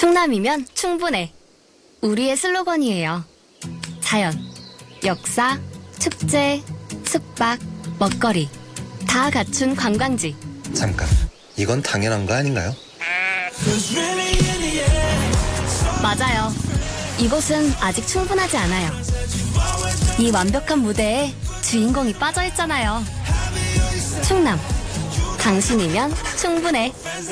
충남이면 충분해. 우리의 슬로건이에요. 자연, 역사, 축제, 숙박, 먹거리 다 갖춘 관광지. 잠깐, 이건 당연한 거 아닌가요? 맞아요. 이곳은 아직 충분하지 않아요. 이 완벽한 무대에 주인공이 빠져있잖아요. 충남, 당신이면 충분해.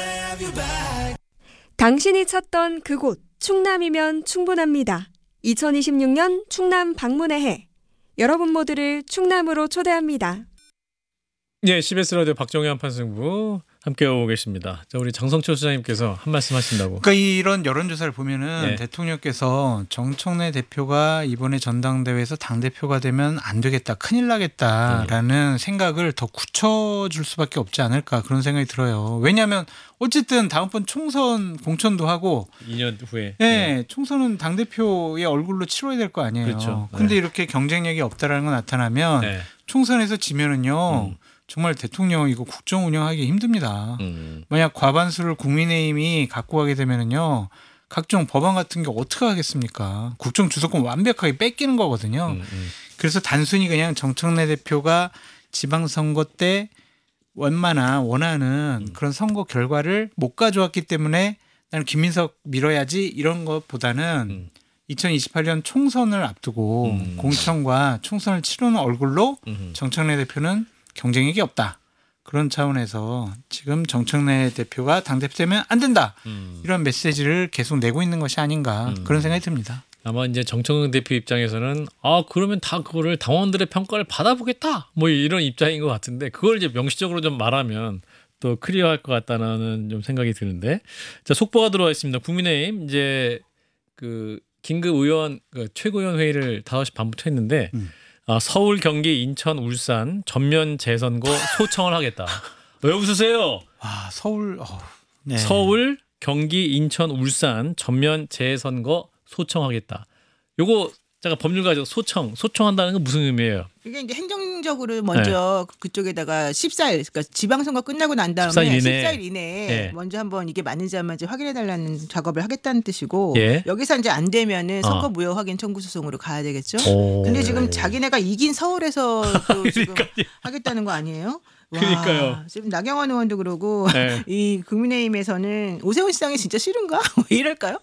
당신이 찾던 그곳 충남이면 충분합니다. 2026년 충남 방문의 해. 여러분 모두를 충남으로 초대합니다. 예, CBS 라디오 박정현 판승부 함께하고 계십니다. 자, 우리 장성철 소장님께서 한 말씀 하신다고. 그러니까 이런 여론조사를 보면은 네. 대통령께서 정청래 대표가 이번에 전당대회에서 당대표가 되면 안 되겠다, 큰일 나겠다라는 생각을 더 굳혀줄 수밖에 없지 않을까, 그런 생각이 들어요. 왜냐하면 어쨌든 다음번 총선 공천도 하고 2년 후에. 네, 총선은 당대표의 얼굴로 치러야 될 거 아니에요. 그렇죠. 근데 네. 이렇게 경쟁력이 없다라는 거 나타나면 네. 총선에서 지면은요 정말 대통령 이거 국정 운영하기 힘듭니다. 만약 과반수를 국민의힘이 갖고 가게 되면은요 각종 법안 같은 게 어떻게 하겠습니까? 국정 주도권 완벽하게 뺏기는 거거든요. 그래서 단순히 그냥 정청래 대표가 지방선거 때 원하는 그런 선거 결과를 못 가져왔기 때문에 나는 김민석 밀어야지 이런 것보다는 2028년 총선을 앞두고 공천과 총선을 치르는 얼굴로 정청래 대표는 경쟁력이 없다. 그런 차원에서 지금 정청래 대표가 당대표 되면 안 된다. 이런 메시지를 계속 내고 있는 것이 아닌가, 그런 생각이 듭니다. 아마 이제 정청래 대표 입장에서는 그러면 다 그거를 당원들의 평가를 받아보겠다 뭐 이런 입장인 것 같은데, 그걸 이제 명시적으로 좀 말하면 또 클리어할 것 같다는 좀 생각이 드는데, 자, 속보가 들어와 있습니다. 국민의힘 이제 그 긴급 의원 최고위원 회의를 5시 반부터 했는데 서울, 경기, 인천, 울산 전면 재선거 소청을 하겠다. 왜 웃으세요? 서울, 네. 서울, 경기, 인천, 울산 전면 재선거 소청하겠다. 요거 제가 법률 가지고 소청한다는 건 무슨 의미예요? 이게 이제 행정적으로 먼저 그쪽에다가 14일, 그러니까 지방선거 끝나고 난 다음에 14일 이내에 예. 먼저 한번 이게 맞는지 안 맞는지 확인해달라는 작업을 하겠다는 뜻이고, 예. 여기서 이제 안 되면은 선거 무효 확인 청구 소송으로 가야 되겠죠. 오. 근데 지금 자기네가 이긴 서울에서 또 지금 그러니까요. 하겠다는 거 아니에요? 와, 그러니까요. 지금 나경원 의원도 그러고 네. 이 국민의힘에서는 오세훈 시장이 진짜 싫은가? 뭐 이럴까요?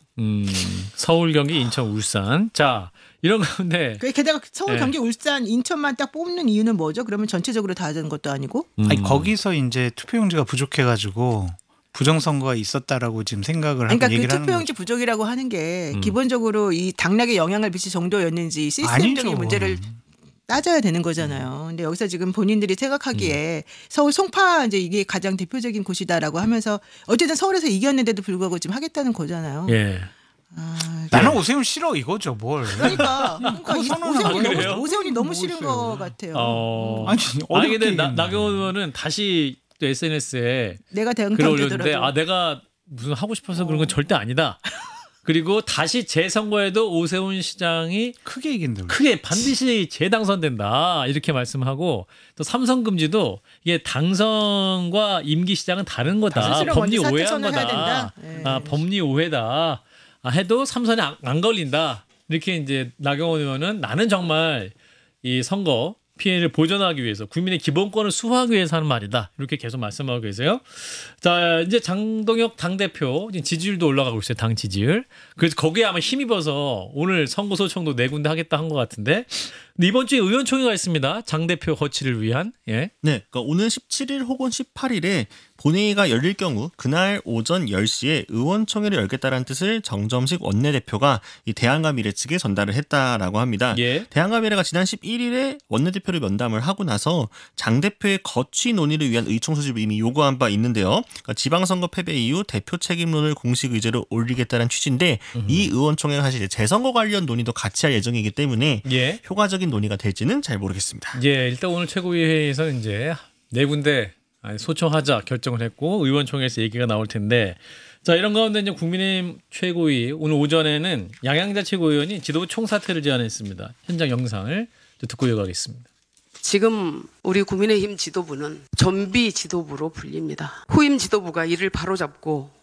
서울, 경기, 인천, 울산. 자, 이런 가운데 게다가 서울, 네. 경기, 울산, 인천만 딱 뽑는 이유는 뭐죠? 그러면 전체적으로 다 하자는 것도 아니고? 아니, 거기서 이제 투표용지가 부족해가지고 부정선거가 있었다라고 지금 생각을 하고 그러니까 얘기를 그 하는 투표용지 거죠. 부족이라고 하는 게 기본적으로 이 당락에 영향을 미칠 정도였는지 시스템적인 아니죠. 문제를 따져야 되는 거잖아요. 근데 여기서 지금 본인들이 생각하기에 서울 송파 이제 이게 가장 대표적인 곳이다라고 하면서 어쨌든 서울에서 이겼는데도 불구하고 지금 하겠다는 거잖아요. 예. 나는 오세훈 싫어 이거죠, 뭘. 그러니까 그거 선언은 그래요? 오세훈이 너무 싫은 있어요. 것 같아요. 아니, 아니 근데 어렵게 나경원 의원은 다시 또 SNS에 내가 글을 올렸는데 당선되더라도 내가 무슨 하고 싶어서 그런 건 절대 아니다. 그리고 다시 재선거에도 오세훈 시장이 크게 이긴다. 크게 반드시 재당선된다 이렇게 말씀하고, 또 삼선금지도 이게 당선과 임기 시장은 다른 거다. 스스로 법리 먼저 오해한 사퇴 선언해야 거다. 된다. 네. 법리 오해다. 해도 삼선에 안 걸린다. 이렇게 이제 나경원 의원은 나는 정말 이 선거 피해를 보전하기 위해서 국민의 기본권을 수호하기 위해서 하는 말이다. 이렇게 계속 말씀하고 계세요. 자, 이제 장동혁 당대표 지금 지지율도 올라가고 있어요. 당 지지율. 그래서 거기에 아마 힘입어서 오늘 선거 소청도 4군데 하겠다 한 것 같은데, 근데 이번 주에 의원총회가 있습니다. 장 대표 거취를 위한. 예. 네, 그러니까 오는 17일 혹은 18일에 본회의가 열릴 경우 그날 오전 10시에 의원총회를 열겠다라는 뜻을 정점식 원내대표가 이 대한과 미래 측에 전달을 했다라고 합니다. 예. 대한과 미래가 지난 11일에 원내대표를 면담을 하고 나서 장 대표의 거취 논의를 위한 의총 소집을 이미 요구한 바 있는데요. 그러니까 지방선거 패배 이후 대표 책임론을 공식 의제로 올리겠다는 취지인데, 이 의원총회가 사실 이제 재선거 관련 논의도 같이 할 예정이기 때문에 예. 효과적인 논의가 될지는 잘 모르겠습니다. 예, 일단 오늘 최고위 회의에서 이제 4군데 소청하자 결정을 했고 의원총회에서 얘기가 나올 텐데, 자, 이런 가운데 이제 국민의힘 최고위 오늘 오전에는 양양자 최고위원이 지도부 총사퇴를 제안했습니다. 현장 영상을 듣고 이어가겠습니다. 지금 우리 국민의힘 지도부는 좀비 지도부로 불립니다. 후임 지도부가 이를 바로잡고